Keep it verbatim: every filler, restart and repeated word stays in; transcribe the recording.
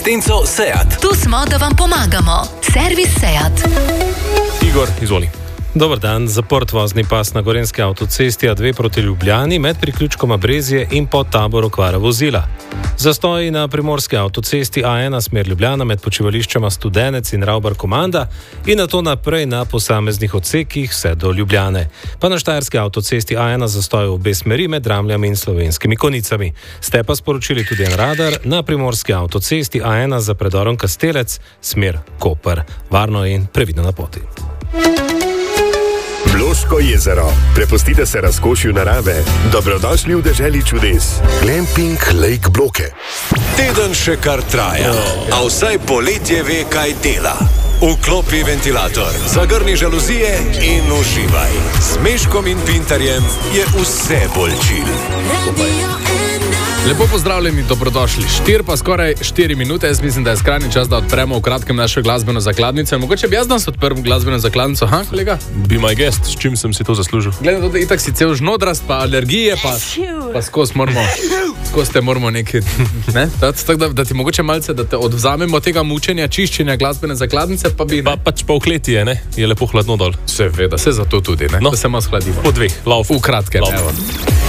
Tenco Seat. Tu smo, da vam pomagamo. Servis Seat. Igor, izvoli. Dobar dan, zaprt vozni pas na Gorenjski avtocesti A dve proti Ljubljani med priključkoma Brezje in pod tabor okvara vozila. Zastoji na primorski avtocesti A ena smer Ljubljana med počivališčema Studenec in Ravbar Komanda in nato naprej na posameznih odsekih vse do Ljubljane. Pa na štajerski avtocesti A ena zastoji v obe smeri med Ramljami in Slovenskimi Konicami. Ste pa sporočili tudi en radar na primorski avtocesti A ena za predorom Kastelec, smer Koper. Varno in previdno na poti. Bloško jezero. Prepustite se razkošju narave. Dobrodošli v deželi čudes. Glamping Lake Bloke. Teden še kar traja, a vsaj poletje ve, kaj dela. Vklopi ventilator, zagrni žaluzije in uživaj. S Meškom in Pintarjem je vse bolj chill. Lepo pozdravljeni, dobrodošli. Štir pa skoraj štiri minute. Jaz mislim, da je skrajni čas, da odpremo v kratkem našo glasbeno zakladnico. Mogoče bi jaz danes odprl glasbeno zakladnico, ha, kolega? Be my guest, s čim sem si to zaslužil? Glede na to, da itak si cel žnodrast, pa alergije, pa, pa skozi moramo, skozi te moramo nekaj, ne? Tako da, da ti mogoče malce, da te odvzamemo tega mučenja, čiščenja glasbene zakladnice, pa bi... Pa pač pa v kleti je, ne? Je lepo hladno dol. Seveda, se zato tudi, ne? No. Da se malo shladimo. Po dveh, lauf. V kratkem, Lauf. evo.